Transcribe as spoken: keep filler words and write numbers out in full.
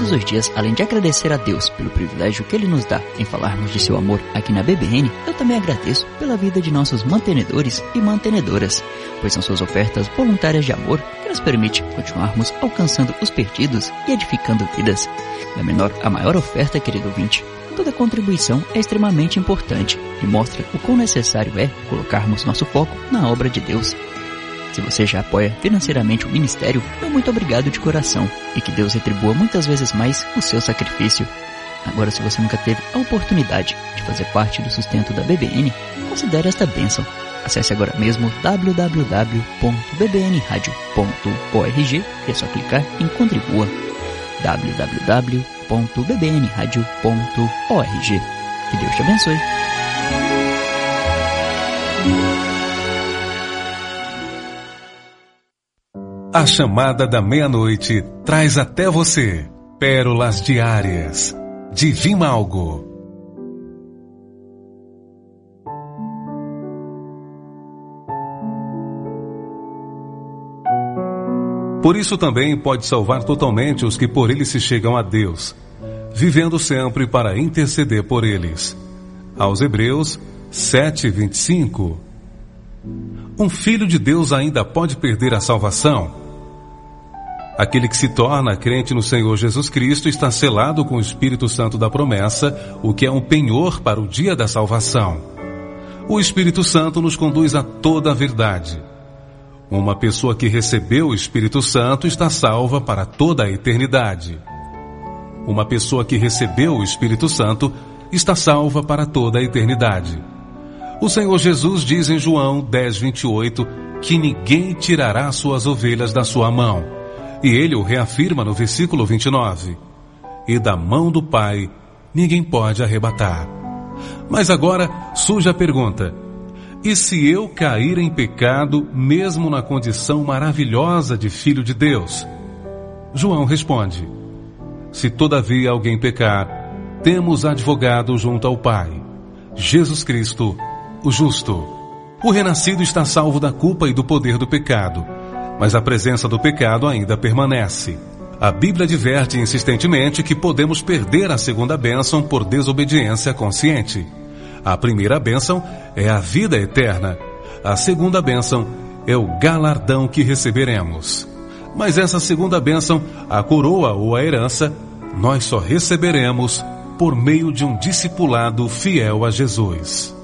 Todos os dias, além de agradecer a Deus pelo privilégio que Ele nos dá em falarmos de seu amor aqui na B B N, eu também agradeço pela vida de nossos mantenedores e mantenedoras, pois são suas ofertas voluntárias de amor que nos permite continuarmos alcançando os perdidos e edificando vidas. Da menor à maior oferta, querido ouvinte, toda contribuição é extremamente importante e mostra o quão necessário é colocarmos nosso foco na obra de Deus. Se você já apoia financeiramente o ministério, meu muito obrigado de coração e que Deus retribua muitas vezes mais o seu sacrifício. Agora, se você nunca teve a oportunidade de fazer parte do sustento da B B N, considere esta bênção. Acesse agora mesmo w w w ponto b b n radio ponto org e é só clicar em Contribua. w w w ponto b b n radio ponto org. Que Deus te abençoe. A chamada da meia-noite traz até você pérolas diárias de Vimalgo. Por isso também pode salvar totalmente os que por ele se chegam a Deus, vivendo sempre para interceder por eles. Aos Hebreus sete, vinte e cinco. Um filho de Deus ainda pode perder a salvação? Aquele que se torna crente no Senhor Jesus Cristo está selado com o Espírito Santo da promessa, o que é um penhor para o dia da salvação. O Espírito Santo nos conduz a toda a verdade. Uma pessoa que recebeu o Espírito Santo está salva para toda a eternidade. Uma pessoa que recebeu o Espírito Santo está salva para toda a eternidade. O Senhor Jesus diz em João dez, vinte e oito, que ninguém tirará suas ovelhas da sua mão. E ele o reafirma no versículo vinte e nove. E da mão do Pai ninguém pode arrebatar. Mas agora surge a pergunta: e se eu cair em pecado, mesmo na condição maravilhosa de filho de Deus? João responde: se todavia alguém pecar, temos advogado junto ao Pai, Jesus Cristo, o justo. O renascido está salvo da culpa e do poder do pecado, mas a presença do pecado ainda permanece. A Bíblia adverte insistentemente que podemos perder a segunda bênção por desobediência consciente. A primeira bênção é a vida eterna. A segunda bênção é o galardão que receberemos. Mas essa segunda bênção, a coroa ou a herança, nós só receberemos por meio de um discipulado fiel a Jesus.